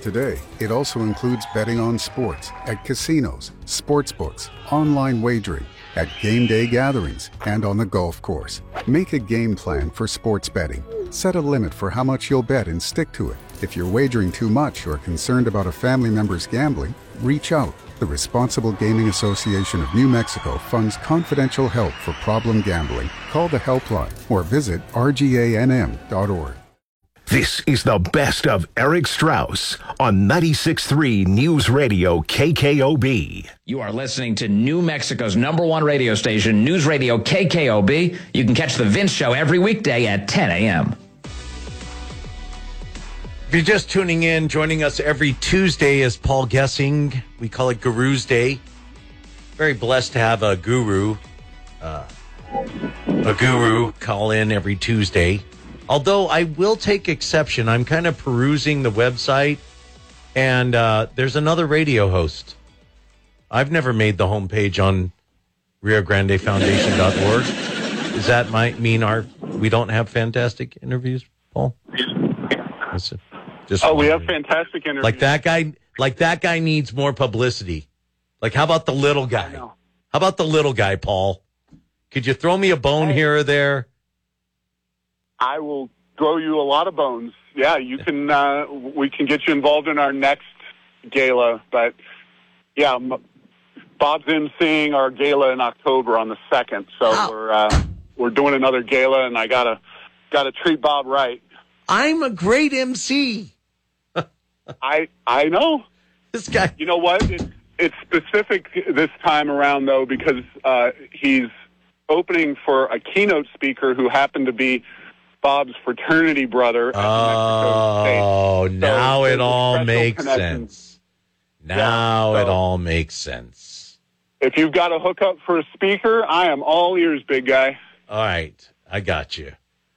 Today, it also includes betting on sports at casinos, sports books, online wagering, at game day gatherings, and on the golf course. Make a game plan for sports betting. Set a limit for how much you'll bet and stick to it. If you're wagering too much or concerned about a family member's gambling, reach out. The Responsible Gaming Association of New Mexico funds confidential help for problem gambling. Call the helpline or visit rganm.org. This is the best of Eric Strauss on 96.3 News Radio KKOB. You are listening to New Mexico's #1 radio station, News Radio KKOB. You can catch The Vince Show every weekday at 10 a.m. If you're just tuning in, joining us every Tuesday is Paul Gessing. We call it Guru's Day. Very blessed to have a guru call in every Tuesday. Although I will take exception. I'm kind of perusing the website, and there's another radio host. I've never made the homepage on RioGrandeFoundation.org. Does that might mean we don't have fantastic interviews, Paul? We have fantastic interviews. Like that guy needs more publicity. Like, how about the little guy? How about the little guy, Paul? Could you throw me a bone here or there? I will throw you a lot of bones. Yeah, you can. We can get you involved in our next gala. But yeah, Bob's emceeing our gala in October on the 2nd. So we're doing another gala, and I gotta treat Bob right. I'm a great MC. I know this guy. You know what? It's specific this time around though because he's opening for a keynote speaker who happened to be Bob's fraternity brother at New Mexico State. Oh, now it all makes sense. Now it all makes sense. If you've got a hookup for a speaker, I am all ears, big guy. All right. I got you.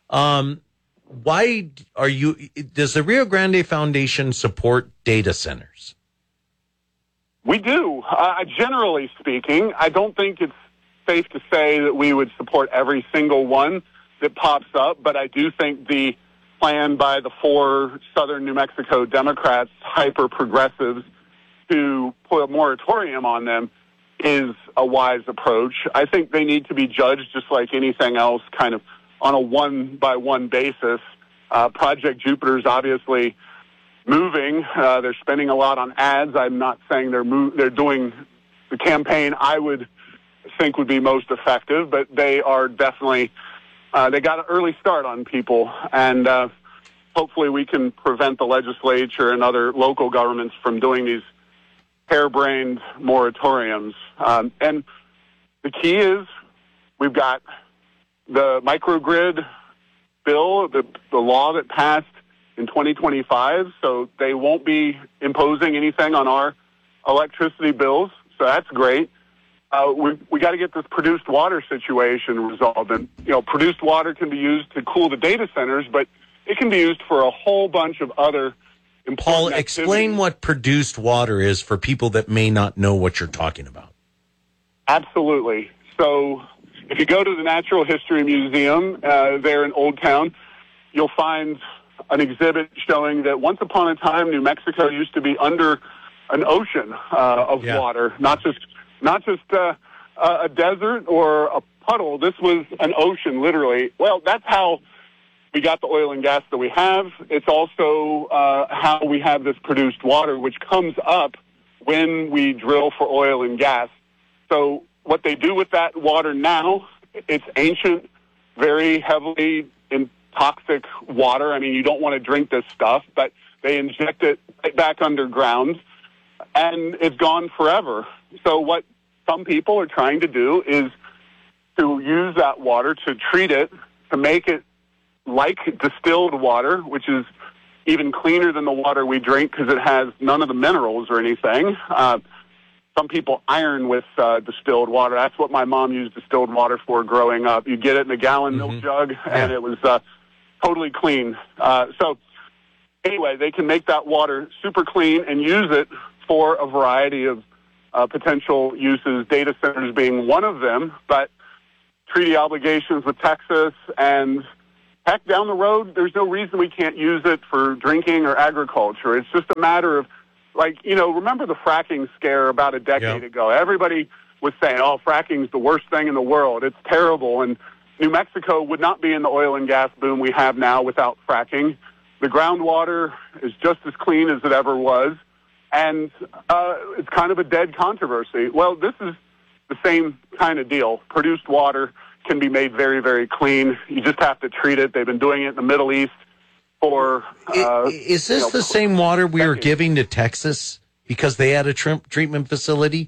Why are you, does the Rio Grande Foundation support data centers? We do. Generally speaking, I don't think it's safe to say that we would support every single one that pops up, but I do think the plan by the 4 Southern New Mexico Democrats, hyper-progressives, to put a moratorium on them is a wise approach. I think they need to be judged just like anything else, kind of on a one-by-one basis. Project Jupiter is obviously moving. They're spending a lot on ads. I'm not saying they're doing the campaign I would think would be most effective, but they are definitely they got an early start on people, and hopefully we can prevent the legislature and other local governments from doing these harebrained moratoriums. And the key is we've got the microgrid bill, the law that passed in 2025, so they won't be imposing anything on our electricity bills, so that's great. We got to get this produced water situation resolved. And, produced water can be used to cool the data centers, but it can be used for a whole bunch of other important Paul, activities. explain what produced water is for people that may not know what you're talking about. Absolutely. So if you go to the Natural History Museum there in Old Town, you'll find an exhibit showing that once upon a time, New Mexico used to be under an ocean of water, not just a desert or a puddle. This was an ocean, literally. Well, that's how we got the oil and gas that we have. It's also how we have this produced water, which comes up when we drill for oil and gas. So what they do with that water now, it's ancient, very heavily in toxic water. I mean, you don't want to drink this stuff, but they inject it right back underground, and it's gone forever. So what some people are trying to do is to use that water to treat it, to make it like distilled water, which is even cleaner than the water we drink because it has none of the minerals or anything. Some people iron with distilled water. That's what my mom used distilled water for growing up. You get it in a gallon milk jug, and it was totally clean. So anyway, they can make that water super clean and use it for a variety of potential uses, data centers being one of them, but treaty obligations with Texas and heck, down the road, there's no reason we can't use it for drinking or agriculture. It's just a matter of, remember the fracking scare about a decade ago? Everybody was saying, oh, fracking's the worst thing in the world. It's terrible. And New Mexico would not be in the oil and gas boom we have now without fracking. The groundwater is just as clean as it ever was. And it's kind of a dead controversy. Well, this is the same kind of deal. Produced water can be made very, very clean. You just have to treat it. They've been doing it in the Middle East for... is this the same water we were giving to Texas because they had a treatment facility?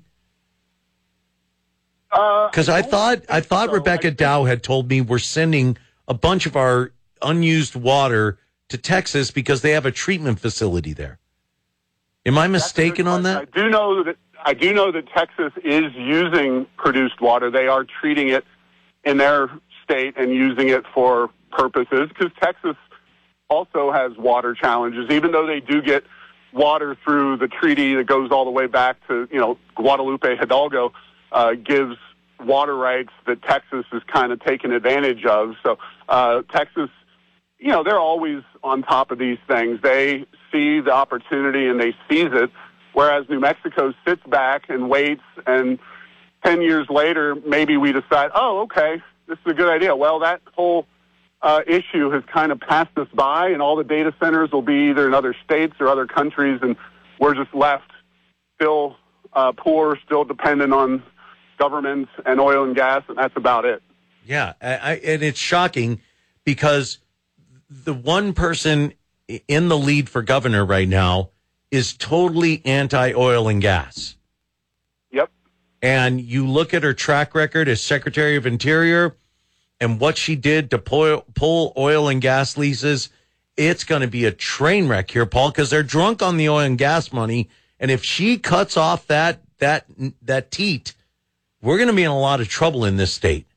Because I thought Rebecca Dow had told me we're sending a bunch of our unused water to Texas because they have a treatment facility there. Am I mistaken on that? I do know that Texas is using produced water. They are treating it in their state and using it for purposes, because Texas also has water challenges, even though they do get water through the treaty that goes all the way back to, Guadalupe Hidalgo, gives water rights that Texas is kind of taking advantage of. So Texas, they're always on top of these things. They see the opportunity and they seize it, whereas New Mexico sits back and waits, and 10 years later, maybe we decide, oh, okay, this is a good idea. Well, that whole issue has kind of passed us by, and all the data centers will be either in other states or other countries, and we're just left still poor, still dependent on government and oil and gas, and that's about it. Yeah, and it's shocking because the one person in the lead for governor right now is totally anti-oil and gas. Yep. And you look at her track record as Secretary of Interior and what she did to pull oil and gas leases, it's going to be a train wreck here, Paul, because they're drunk on the oil and gas money. And if she cuts off that teat, we're going to be in a lot of trouble in this state.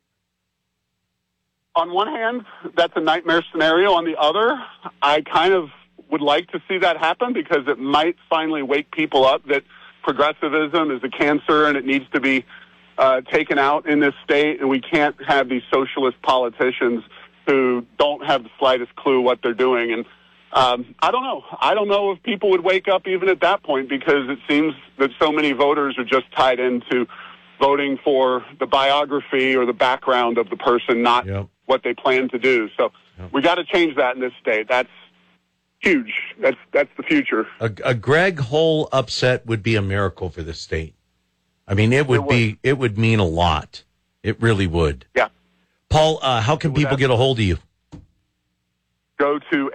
On one hand, that's a nightmare scenario. On the other, I kind of would like to see that happen because it might finally wake people up that progressivism is a cancer and it needs to be taken out in this state, and we can't have these socialist politicians who don't have the slightest clue what they're doing. And I don't know. I don't know if people would wake up even at that point, because it seems that so many voters are just tied into voting for the biography or the background of the person, not what they plan to do. So we got to change that in this state. That's huge. That's the future. A Greg Hull upset would be a miracle for the state. I mean, it would mean a lot. It really would. Yeah. Paul, how can people get a hold of you? Go to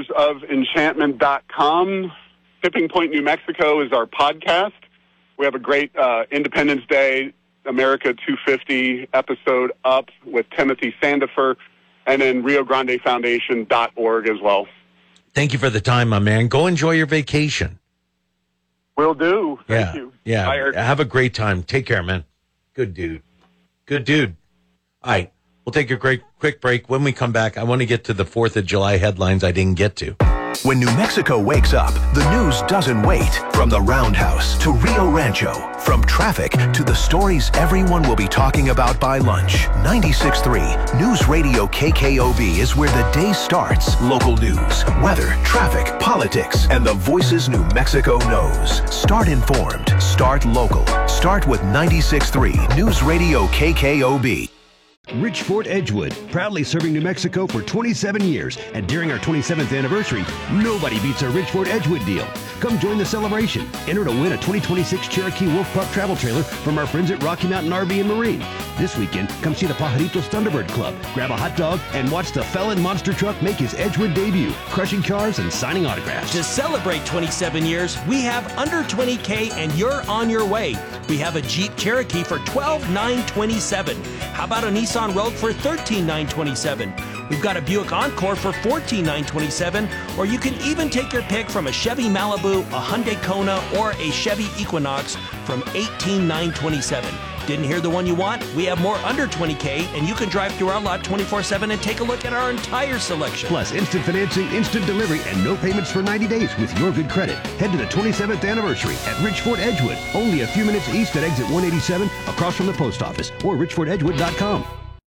errorsoфenchantment.com. Tipping Point, New Mexico is our podcast. We have a great Independence Day America 250 episode up with Timothy Sandifer, and then RioGrandeFoundation.org as well. Thank you for the time, my man. Go enjoy your vacation. Will do. Thank you. Yeah. Bye, Eric. Have a great time. Take care, man. Good dude. Good dude. All right. We'll take a quick break. When we come back, I want to get to the 4th of July headlines I didn't get to. When New Mexico wakes up, the news doesn't wait. From the Roundhouse to Rio Rancho, from traffic to the stories everyone will be talking about by lunch. 96.3 News Radio KKOB is where the day starts. Local news, weather, traffic, politics, and the voices New Mexico knows. Start informed. Start local. Start with 96.3 News Radio KKOB. Ridgeford Edgewood, proudly serving New Mexico for 27 years. And during our 27th anniversary, nobody beats our Ridgeford Edgewood deal. Come join the celebration. Enter to win a 2026 Cherokee Wolf Pup travel trailer from our friends at Rocky Mountain RV and Marine. This weekend, come see the Pajaritos Thunderbird Club, grab a hot dog, and watch the Felon Monster Truck make his Edgewood debut, crushing cars and signing autographs. To celebrate 27 years, we have under 20K and you're on your way. We have a Jeep Cherokee for $12,927. How about a Nissan Rogue for $13,927? We've got a Buick Encore for $14,927, or you can even take your pick from a Chevy Malibu, a Hyundai Kona, or a Chevy Equinox from $18,927. Didn't hear the one you want? We have more under 20K, and you can drive through our lot 24/7 and take a look at our entire selection. Plus, instant financing, instant delivery, and no payments for 90 days with your good credit. Head to the 27th anniversary at Ridgeford Edgewood, only a few minutes east at exit 187, across from the post office, or ridgefordedgewood.com.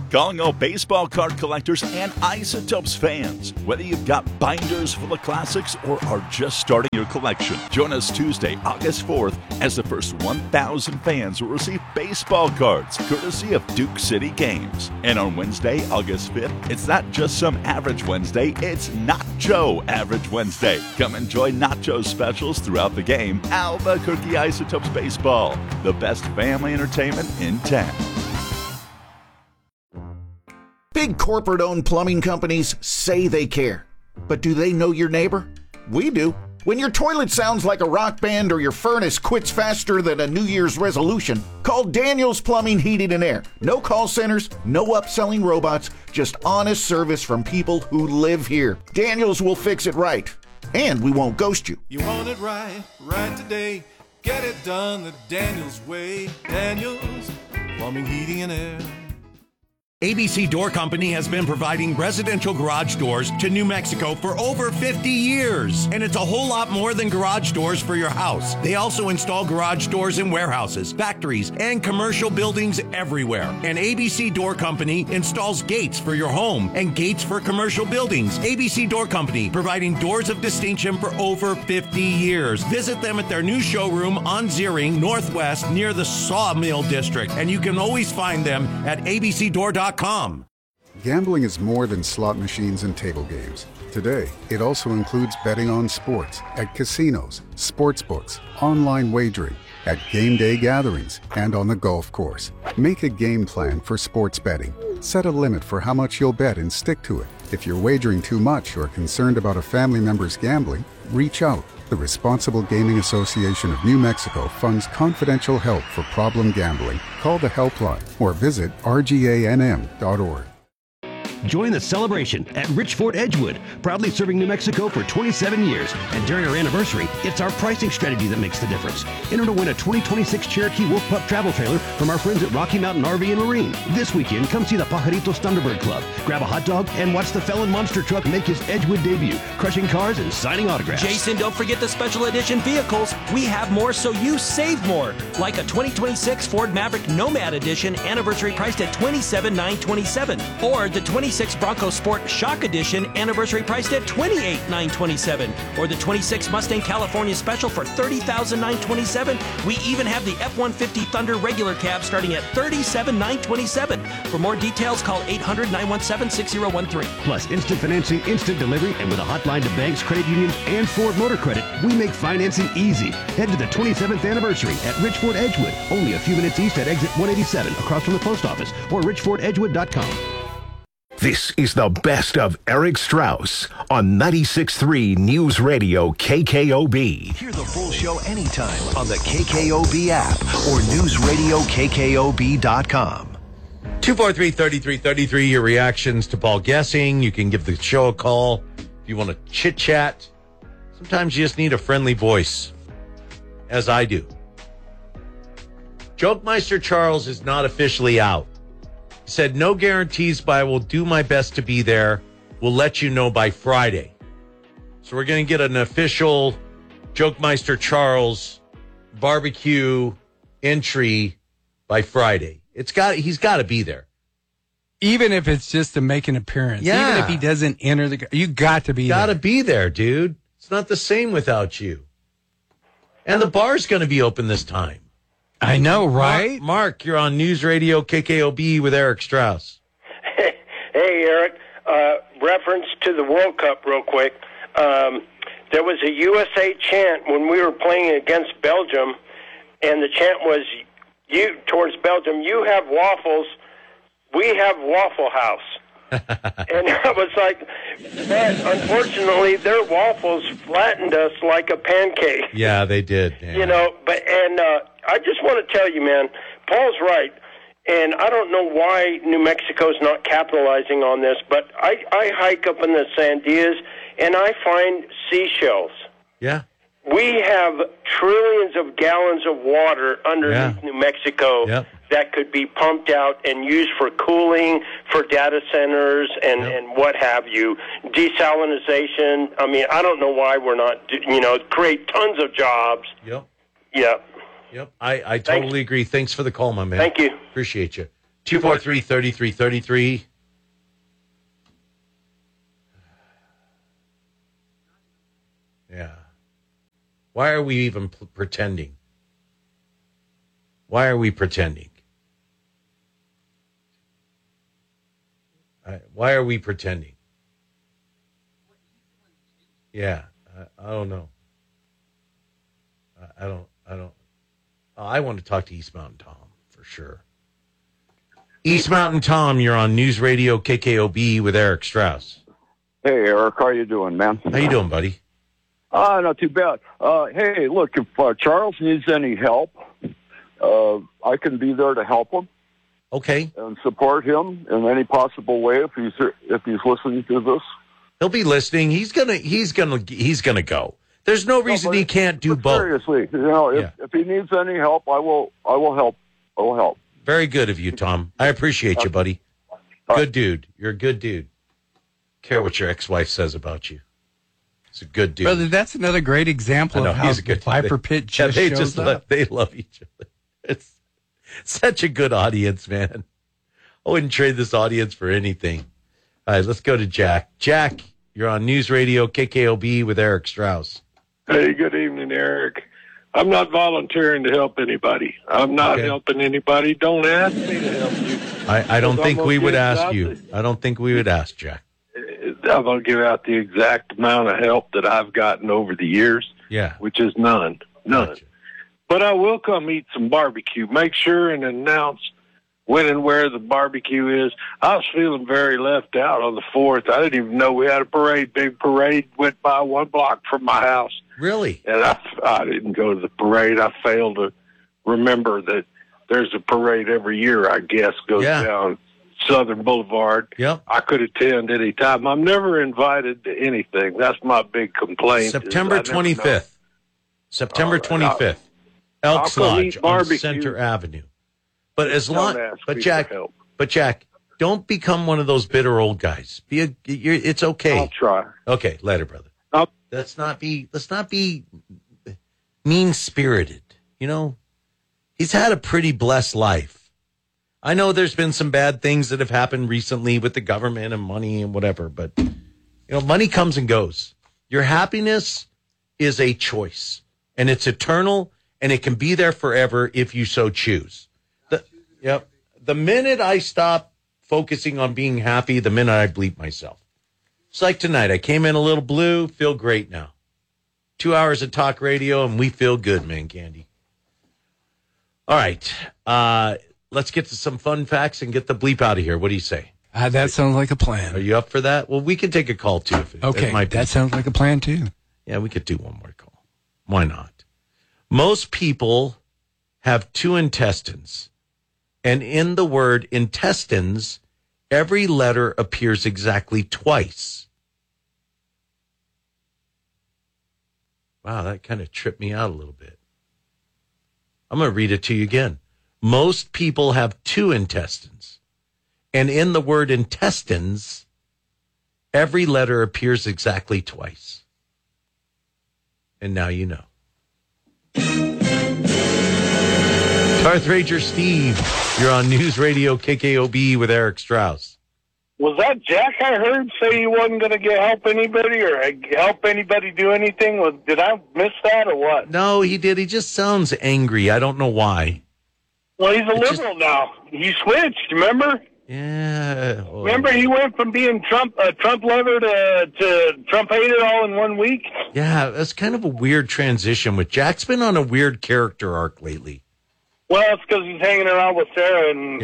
Calling all baseball card collectors and Isotopes fans. Whether you've got binders full of classics or are just starting your collection, join us Tuesday, August 4th, as the first 1,000 fans will receive baseball cards, courtesy of Duke City Games. And on Wednesday, August 5th, it's not just some average Wednesday, it's Nacho Average Wednesday. Come enjoy Nacho specials throughout the game. Albuquerque Isotopes Baseball, the best family entertainment in town. Big corporate-owned plumbing companies say they care. But do they know your neighbor? We do. When your toilet sounds like a rock band or your furnace quits faster than a New Year's resolution, call Daniels Plumbing, Heating, and Air. No call centers, no upselling robots, just honest service from people who live here. Daniels will fix it right. And we won't ghost you. You want it right today. Get it done the Daniels way. Daniels Plumbing, Heating, and Air. ABC Door Company has been providing residential garage doors to New Mexico for over 50 years. And it's a whole lot more than garage doors for your house. They also install garage doors in warehouses, factories, and commercial buildings everywhere. And ABC Door Company installs gates for your home and gates for commercial buildings. ABC Door Company, providing doors of distinction for over 50 years. Visit them at their new showroom on Ziering Northwest near the Sawmill District. And you can always find them at abcdoor.com. Gambling is more than slot machines and table games. Today, it also includes betting on sports at casinos, sports books, online wagering, at game day gatherings, and on the golf course. Make a game plan for sports betting. Set a limit for how much you'll bet and stick to it. If you're wagering too much or concerned about a family member's gambling, reach out. The Responsible Gaming Association of New Mexico funds confidential help for problem gambling. Call the helpline or visit rganm.org. Join the celebration at Rich Ford Edgewood, proudly serving New Mexico for 27 years. And during our anniversary, it's our pricing strategy that makes the difference. Enter to win a 2026 Cherokee Wolf Pup travel trailer from our friends at Rocky Mountain RV and Marine. This weekend, come see the Pajaritos Thunderbird Club, grab a hot dog, and watch the Felon Monster Truck make his Edgewood debut, crushing cars and signing autographs. Jason, don't forget the special edition vehicles. We have more so you save more. Like a 2026 Ford Maverick Nomad Edition, anniversary priced at $27,927. Or the 26 Bronco Sport Shock Edition, anniversary priced at $28,927. Or the 26 Mustang California Special for $30,927. We even have the F-150 Thunder regular cab starting at $37,927. For more details, call 800-917-6013. Plus instant financing, instant delivery, and with a hotline to banks, credit unions, and Ford Motor Credit, we make financing easy. Head to the 27th anniversary at Rich Ford Edgewood, only a few minutes east at exit 187 across from the post office, or richfordedgewood.com. This is the best of Eric Strauss on 96.3 News Radio KKOB. Hear the full show anytime on the KKOB app or newsradiokkob.com. 243-3333, your reactions to Paul Gessing. You can give the show a call if you want to chit-chat. Sometimes you just need a friendly voice, as I do. Jokemeister Charles is not officially out. He said, no guarantees, but I will do my best to be there. We'll let you know by Friday. So we're going to get an official Jokemeister Charles barbecue entry by Friday. He's got to be there. Even if it's just to make an appearance. Yeah. Even if he doesn't enter you got to be there. Got to be there, dude. It's not the same without you. And the bar's going to be open this time. I know, right? Mark, you're on News Radio KKOB with Eric Strauss. Hey, Eric. Reference to the World Cup real quick. There was a USA chant when we were playing against Belgium, and the chant was towards Belgium, you have waffles, we have Waffle House. And I was like, but unfortunately, their waffles flattened us like a pancake. Yeah, they did. Yeah. I just want to tell you, man, Paul's right. And I don't know why New Mexico's not capitalizing on this, but I hike up in the Sandias, and I find seashells. Yeah. We have trillions of gallons of water underneath New Mexico that could be pumped out and used for cooling, for data centers, and what have you. Desalinization. I mean, I don't know why we're not, create tons of jobs. Yep. Yeah. Yep. I totally agree. Thanks for the call, my man. Thank you. Appreciate you. 243-3333. Yeah. Why are we even pretending? Why are we pretending? Why are we pretending? Yeah, I don't know. I don't. I want to talk to East Mountain Tom for sure. East Mountain Tom, you're on News Radio KKOB with Eric Strauss. Hey, Eric, how you doing, man? How you doing, buddy? Not too bad. Hey, look, if Charles needs any help, I can be there to help him. Okay. And support him in any possible way if he's listening to this. He'll be listening. He's gonna go. There's no reason he can't do both. Seriously, if he needs any help, I will help. I will help. Very good of you, Tom. I appreciate you, buddy. Good dude. You're a good dude. Care what your ex-wife says about you. He's a good dude. Brother, that's another great example of how the Viper Pit just shows up. They love each other. It's such a good audience, man. I wouldn't trade this audience for anything. All right, let's go to Jack. Jack, you're on News Radio KKOB with Eric Strauss. Hey, good evening, Eric. I'm not volunteering to help anybody. I'm not helping anybody. Don't ask me to help you. I don't think we would ask you. I don't think we would ask, Jack. I'm going to give out the exact amount of help that I've gotten over the years, which is none. Gotcha. But I will come eat some barbecue. Make sure and announce when and where the barbecue is. I was feeling very left out on the 4th. I didn't even know we had a parade. Big parade went by 1 block from my house. Really? And I didn't go to the parade. I failed to remember that there's a parade every year, I guess, goes down Southern Boulevard. Yep. I could attend any time. I'm never invited to anything. That's my big complaint. September 25th. September 25th. Elks Lodge on Center Avenue. But Jack, don't become one of those bitter old guys. It's okay. I'll try. Okay, later, brother. Let's not be mean-spirited. You know, he's had a pretty blessed life. I know there's been some bad things that have happened recently with the government and money and whatever, but money comes and goes. Your happiness is a choice, and it's eternal, and it can be there forever if you so choose. The minute I stop focusing on being happy, the minute I bleep myself. It's like tonight. I came in a little blue, feel great now. 2 hours of talk radio, and we feel good, man, Candy. All right. Let's get to some fun facts and get the bleep out of here. What do you say? That sounds like a plan. Are you up for that? Well, we can take a call, too. That sounds like a plan, too. Yeah, we could do one more call. Why not? Most people have 2 intestines. And in the word intestines, every letter appears exactly twice. Wow, that kind of tripped me out a little bit. I'm going to read it to you again. Most people have 2 intestines. And in the word intestines, every letter appears exactly twice. And now you know. Darth Ranger Steve, you're on News Radio KKOB with Eric Strauss. Was that Jack I heard say he wasn't going to help anybody or help anybody do anything? Did I miss that or what? No, he did. He just sounds angry. I don't know why. Well, he's a liberal now. He switched, remember? Yeah. Well, remember, he went from being Trump lover to Trump hater all in 1 week? Yeah, it's kind of a weird transition with Jack's been on a weird character arc lately. Well, it's because he's hanging around with Sarah and,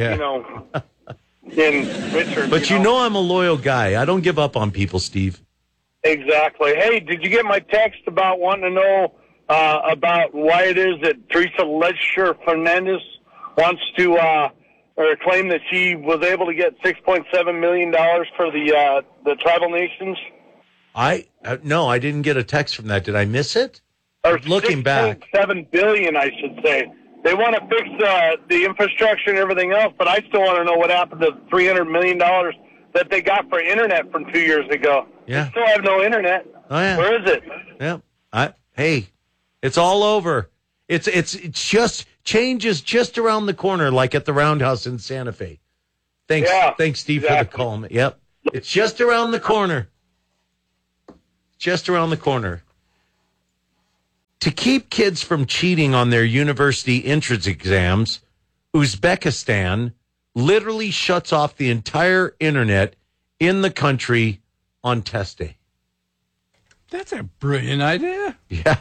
and Richard. But you know I'm a loyal guy. I don't give up on people, Steve. Exactly. Hey, did you get my text about wanting to know about why it is that Teresa Legislature Fernandez wants to or claim that she was able to get $6.7 million for the tribal nations? No, I didn't get a text from that. Did I miss it? Or looking back, $6.7 billion, I should say. They want to fix the infrastructure and everything else, but I still want to know what happened to $300 million that they got for internet from 2 years ago. Yeah. They still have no internet. Oh, yeah. Where is it? Yeah. Hey, it's all over. It's just changes just around the corner, like at the Roundhouse in Santa Fe. Thanks, Steve, for the call. Yep. It's just around the corner. Just around the corner. To keep kids from cheating on their university entrance exams, Uzbekistan literally shuts off the entire internet in the country on test day. That's a brilliant idea. Yeah.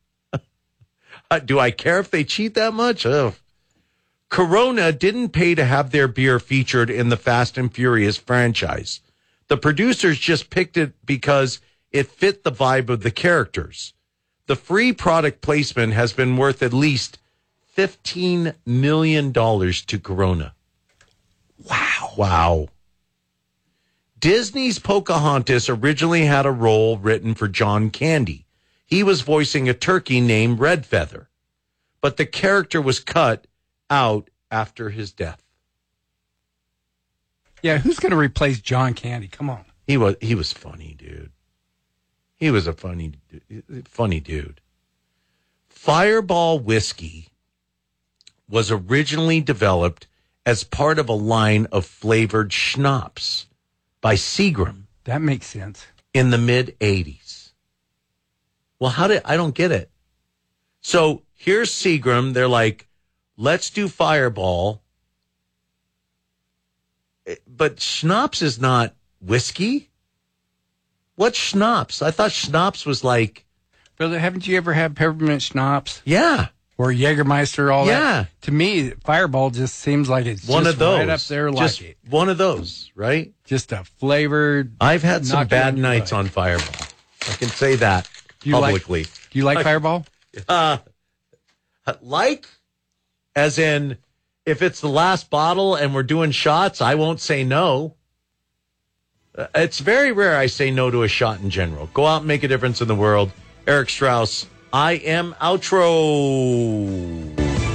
Do I care if they cheat that much? Oh. Corona didn't pay to have their beer featured in the Fast and Furious franchise. The producers just picked it because it fit the vibe of the characters. The free product placement has been worth at least $15 million to Corona. Wow. Disney's Pocahontas originally had a role written for John Candy. He was voicing a turkey named Red Feather, but the character was cut out after his death. Yeah, who's going to replace John Candy? Come on. He was funny, dude. He was a funny dude. Fireball whiskey was originally developed as part of a line of flavored schnapps by Seagram. That makes sense. In the mid-'80s. Well, I don't get it. So here's Seagram. They're like, let's do Fireball. But schnapps is not whiskey. What's schnapps? I thought schnapps was like... Brother, haven't you ever had peppermint schnapps? Yeah. Or Jägermeister, all that? To me, Fireball just seems like it's one just of those. Right up there just like it. One of those, right? Just a flavored... I've had some bad nights on Fireball. I can say that publicly. Do you like Fireball? Like? As in, if it's the last bottle and we're doing shots, I won't say no. It's very rare I say no to a shot in general. Go out and make a difference in the world. Eric Strauss, I am outro.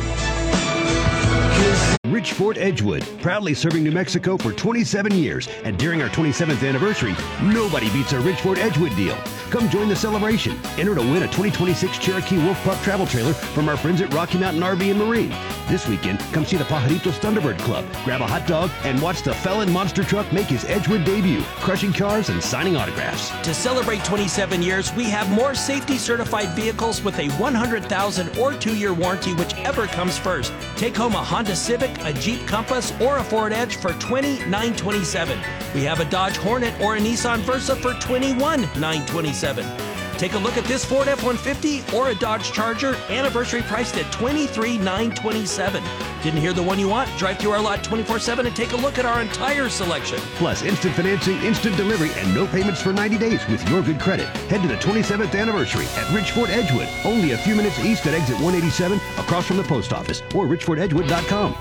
Rich Ford Edgewood, proudly serving New Mexico for 27 years. And during our 27th anniversary, nobody beats our Rich Ford Edgewood deal. Come join the celebration. Enter to win a 2026 Cherokee Wolf Pup travel trailer from our friends at Rocky Mountain RV and Marine. This weekend, come see the Pajaritos Thunderbird Club, grab a hot dog, and watch the Felon Monster Truck make his Edgewood debut, crushing cars and signing autographs. To celebrate 27 years, we have more safety-certified vehicles with a 100,000 or 2-year warranty, whichever comes first. Take home a Honda Civic, a Jeep Compass, or a Ford Edge for $20,927. We have a Dodge Hornet or a Nissan Versa for $21,927. Take a look at this Ford F-150 or a Dodge Charger, anniversary priced at $23,927. Didn't hear the one you want? Drive through our lot 24/7 and take a look at our entire selection. Plus, instant financing, instant delivery, and no payments for 90 days with your good credit. Head to the 27th anniversary at Rich Ford Edgewood, only a few minutes east at exit 187, across from the post office, or richfordedgewood.com.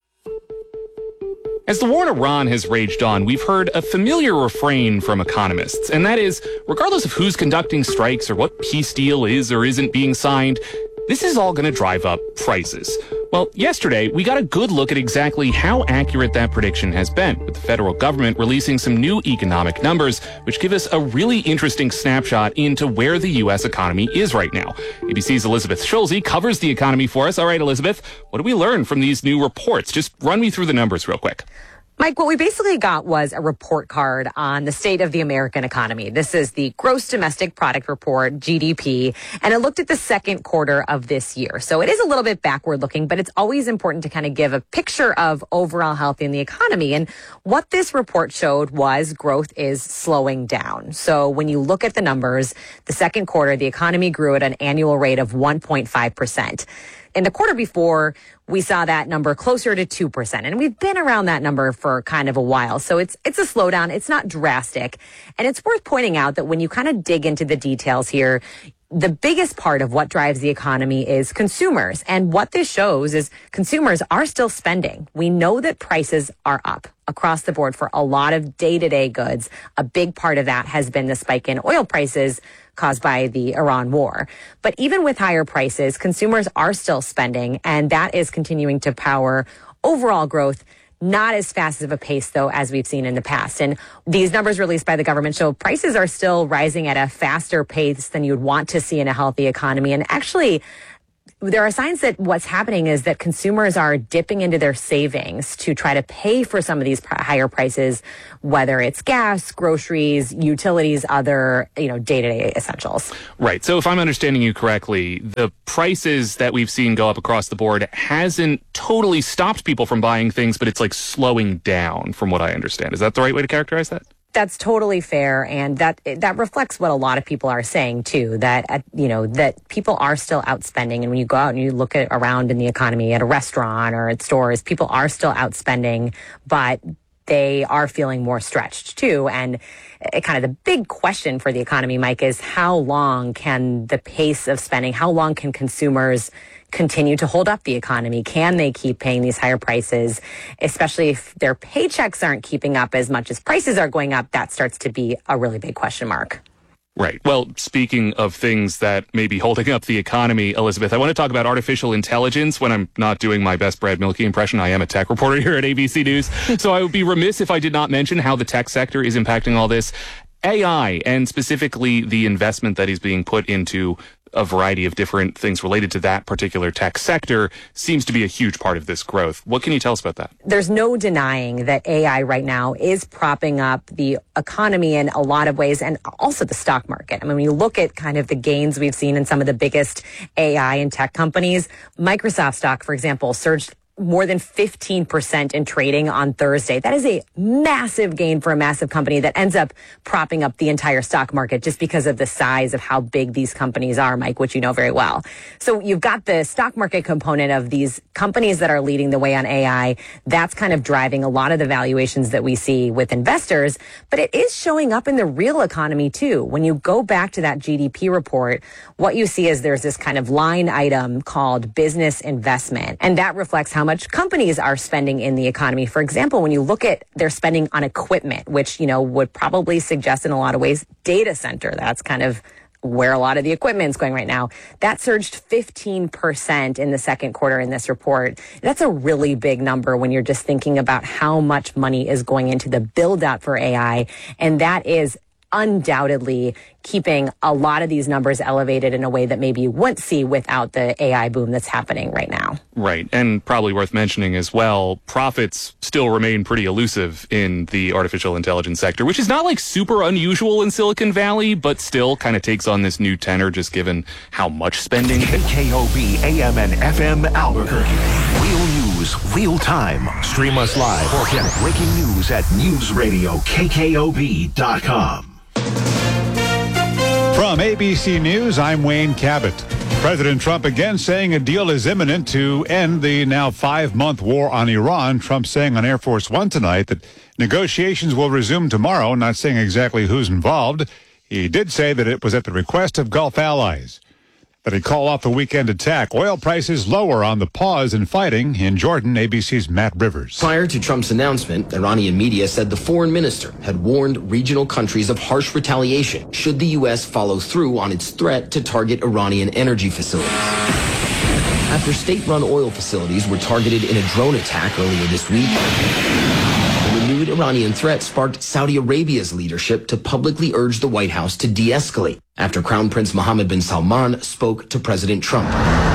As the war in Iran has raged on, we've heard a familiar refrain from economists, and that is, regardless of who's conducting strikes or what peace deal is or isn't being signed, this is all going to drive up prices. Well, yesterday, we got a good look at exactly how accurate that prediction has been, with the federal government releasing some new economic numbers, which give us a really interesting snapshot into where the U.S. economy is right now. ABC's Elizabeth Schulze covers the economy for us. All right, Elizabeth, what do we learn from these new reports? Just run me through the numbers real quick. Mike, what we basically got was a report card on the state of the American economy. This is the Gross Domestic Product Report, GDP, and it looked at the second quarter of this year. So it is a little bit backward looking, but it's always important to kind of give a picture of overall health in the economy. And what this report showed was growth is slowing down. So when you look at the numbers, the second quarter, the economy grew at an annual rate of 1.5%. In the quarter before, we saw that number closer to 2%. And we've been around that number for kind of a while. So it's a slowdown. It's not drastic. And it's worth pointing out that when you kind of dig into the details here, the biggest part of what drives the economy is consumers. And what this shows is consumers are still spending. We know that prices are up across the board for a lot of day-to-day goods. A big part of that has been the spike in oil prices caused by the Iran war. But even with higher prices, consumers are still spending, and that is continuing to power overall growth. Not as fast of a pace, though, as we've seen in the past. And these numbers released by the government show prices are still rising at a faster pace than you'd want to see in a healthy economy. And actually, there are signs that what's happening is that consumers are dipping into their savings to try to pay for some of these higher prices, whether it's gas, groceries, utilities, other, day-to-day essentials. Right. So if I'm understanding you correctly, the prices that we've seen go up across the board hasn't totally stopped people from buying things, but it's like slowing down from what I understand. Is that the right way to characterize that? That's totally fair, and that reflects what a lot of people are saying too. That that people are still outspending, and when you go out and you look around in the economy at a restaurant or at stores, people are still outspending, but they are feeling more stretched too. And kind of the big question for the economy, Mike, is how long can the pace of spending? How long can consumers continue to hold up the economy? Can they keep paying these higher prices, especially if their paychecks aren't keeping up as much as prices are going up? That starts to be a really big question mark. Right. Well, speaking of things that may be holding up the economy, Elizabeth, I want to talk about artificial intelligence. When I'm not doing my best Brad Milkey impression, I am a tech reporter here at ABC News. So I would be remiss if I did not mention how the tech sector is impacting all this. AI, and specifically the investment that is being put into a variety of different things related to that particular tech sector, seems to be a huge part of this growth. What can you tell us about that? There's no denying that AI right now is propping up the economy in a lot of ways, and also the stock market. I mean, when you look at kind of the gains we've seen in some of the biggest AI and tech companies, Microsoft stock, for example, surged more than 15% in trading on Thursday. That is a massive gain for a massive company that ends up propping up the entire stock market just because of the size of how big these companies are, Mike, which you know very well. So you've got the stock market component of these companies that are leading the way on AI. That's kind of driving a lot of the valuations that we see with investors, but it is showing up in the real economy too. When you go back to that GDP report, what you see is there's this kind of line item called business investment, and that reflects how much companies are spending in the economy. For example, when you look at their spending on equipment, which, would probably suggest in a lot of ways data center, that's kind of where a lot of the equipment is going right now. That surged 15% in the second quarter in this report. That's a really big number when you're just thinking about how much money is going into the build out for AI. And that is undoubtedly keeping a lot of these numbers elevated in a way that maybe you wouldn't see without the AI boom that's happening right now. Right. And probably worth mentioning as well, profits still remain pretty elusive in the artificial intelligence sector, which is not like super unusual in Silicon Valley, but still kind of takes on this new tenor just given how much spending. KKOB AM and FM Albuquerque. Real news, real time. Stream us live or get breaking news at newsradiokkob.com. From ABC News, I'm Wayne Cabot. President Trump again saying a deal is imminent to end the now 5-month war on Iran. Trump saying on Air Force One tonight that negotiations will resume tomorrow, not saying exactly who's involved. He did say that it was at the request of Gulf allies that he call off the weekend attack. Oil prices lower on the pause in fighting. In Jordan, ABC's Matt Rivers. Prior to Trump's announcement, Iranian media said the foreign minister had warned regional countries of harsh retaliation should the U.S. follow through on its threat to target Iranian energy facilities. After state-run oil facilities were targeted in a drone attack earlier this week, the renewed Iranian threat sparked Saudi Arabia's leadership to publicly urge the White House to de-escalate after Crown Prince Mohammed bin Salman spoke to President Trump.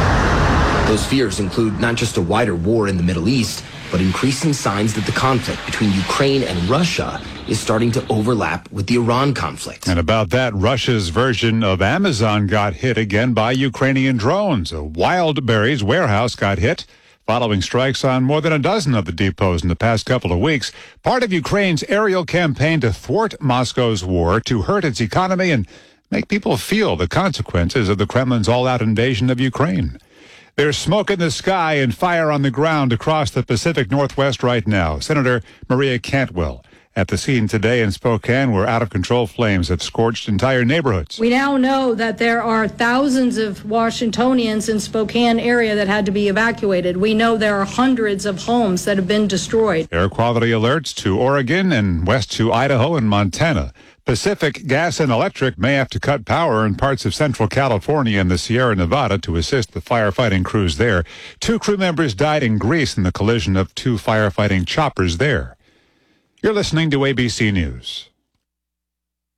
Those fears include not just a wider war in the Middle East, but increasing signs that the conflict between Ukraine and Russia is starting to overlap with the Iran conflict. And about that, Russia's version of Amazon got hit again by Ukrainian drones. A Wildberries warehouse got hit following strikes on more than a dozen of the depots in the past couple of weeks. Part of Ukraine's aerial campaign to thwart Moscow's war to hurt its economy and make people feel the consequences of the Kremlin's all-out invasion of Ukraine. There's smoke in the sky and fire on the ground across the Pacific Northwest right now. Senator Maria Cantwell at the scene today in Spokane, where out-of-control flames have scorched entire neighborhoods. We now know that there are thousands of Washingtonians in Spokane area that had to be evacuated. We know there are hundreds of homes that have been destroyed. Air quality alerts to Oregon and west to Idaho and Montana. Pacific Gas and Electric may have to cut power in parts of central California and the Sierra Nevada to assist the firefighting crews there. 2 crew members died in Greece in the collision of 2 firefighting choppers there. You're listening to ABC News.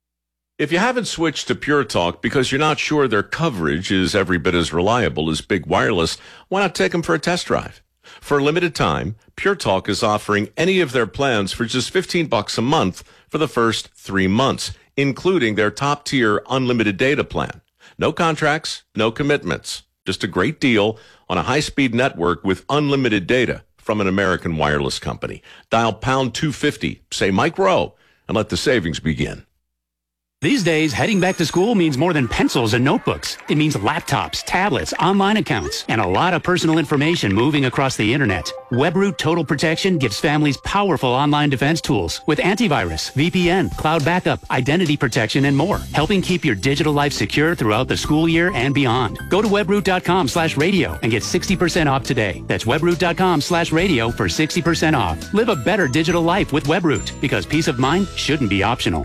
If you haven't switched to Pure Talk because you're not sure their coverage is every bit as reliable as Big Wireless, why not take them for a test drive? For a limited time, Pure Talk is offering any of their plans for just $15 a month for the first 3 months, including their top-tier unlimited data plan. No contracts, no commitments. Just a great deal on a high-speed network with unlimited data from an American wireless company. Dial pound 250, say Mike Rowe, and let the savings begin. These days, heading back to school means more than pencils and notebooks. It means laptops, tablets, online accounts, and a lot of personal information moving across the internet. WebRoot Total Protection gives families powerful online defense tools with antivirus, VPN, cloud backup, identity protection, and more, helping keep your digital life secure throughout the school year and beyond. Go to webroot.com/radio and get 60% off today. That's webroot.com/radio for 60% off. Live a better digital life with WebRoot, because peace of mind shouldn't be optional.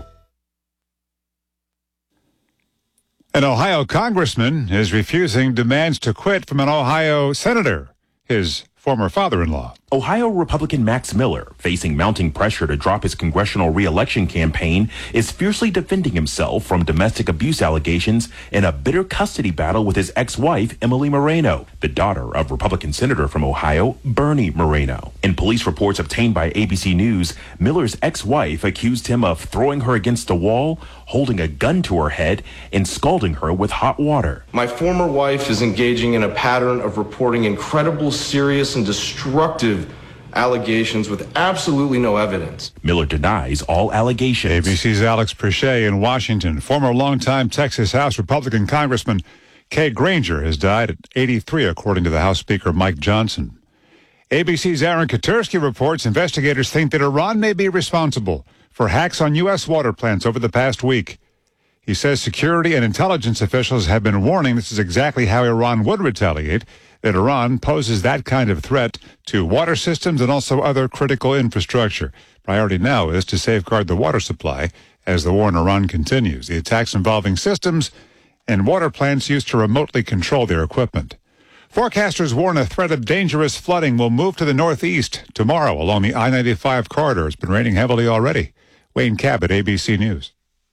An Ohio congressman is refusing demands to quit from an Ohio senator, his former father-in-law. Ohio Republican Max Miller, facing mounting pressure to drop his congressional re-election campaign, is fiercely defending himself from domestic abuse allegations in a bitter custody battle with his ex-wife, Emily Moreno, the daughter of Republican Senator from Ohio, Bernie Moreno. In police reports obtained by ABC News, Miller's ex-wife accused him of throwing her against a wall, holding a gun to her head, and scalding her with hot water. My former wife is engaging in a pattern of reporting incredible, serious, and destructive allegations with absolutely no evidence. Miller denies all allegations. ABC's Alex Perche in Washington. Former longtime Texas House Republican Congressman Kay Granger has died at 83, according to the House Speaker Mike Johnson. ABC's Aaron Katersky reports investigators think that Iran may be responsible for hacks on U.S. water plants over the past week. He says security and intelligence officials have been warning this is exactly how Iran would retaliate, that Iran poses that kind of threat to water systems and also other critical infrastructure. Priority now is to safeguard the water supply as the war in Iran continues. The attacks involving systems and water plants used to remotely control their equipment. Forecasters warn a threat of dangerous flooding will move to the northeast tomorrow along the I-95 corridor. It's been raining heavily already. Wayne Cabot, ABC News.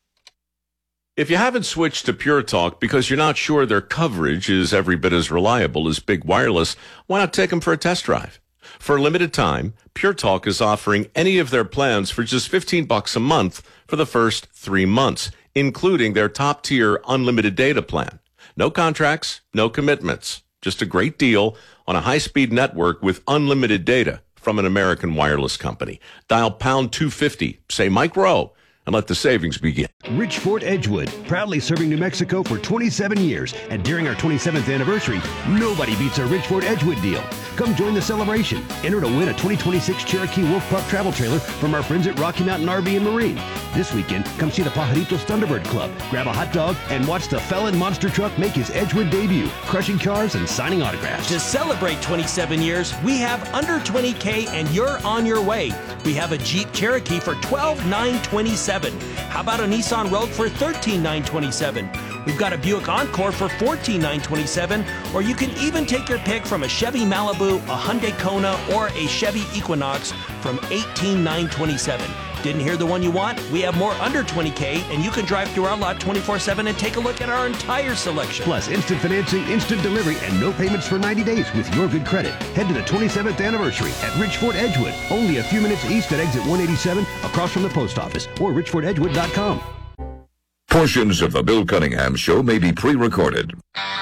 If you haven't switched to Pure Talk because you're not sure their coverage is every bit as reliable as Big Wireless, why not take them for a test drive? For a limited time, Pure Talk is offering any of their plans for just $15 a month for the first 3 months, including their top-tier unlimited data plan. No contracts, no commitments. Just a great deal on a high-speed network with unlimited data from an American wireless company. Dial pound 250, say Mike Rowe, and let the savings begin. Rich Fort Edgewood, proudly serving New Mexico for 27 years. And during our 27th anniversary, nobody beats our Rich Fort Edgewood deal. Come join the celebration. Enter to win a 2026 Cherokee Wolf Pup travel trailer from our friends at Rocky Mountain RV and Marine. This weekend, come see the Pajaritos Thunderbird Club, grab a hot dog, and watch the Felon Monster Truck make his Edgewood debut, crushing cars and signing autographs. To celebrate 27 years, we have under 20K and you're on your way. We have a Jeep Cherokee for $12,927. How about a Nissan Rogue for $13,927? We've got a Buick Encore for $14,927, or you can even take your pick from a Chevy Malibu, a Hyundai Kona, or a Chevy Equinox from $18,927. Didn't hear the one you want? We have more under 20K, and you can drive through our lot 24/7 and take a look at our entire selection. Plus, instant financing, instant delivery, and no payments for 90 days with your good credit. Head to the 27th anniversary at Rich Fort Edgewood, only a few minutes east at exit 187, across from the post office, or richfortedgewood.com. Portions of the Bill Cunningham Show may be pre-recorded.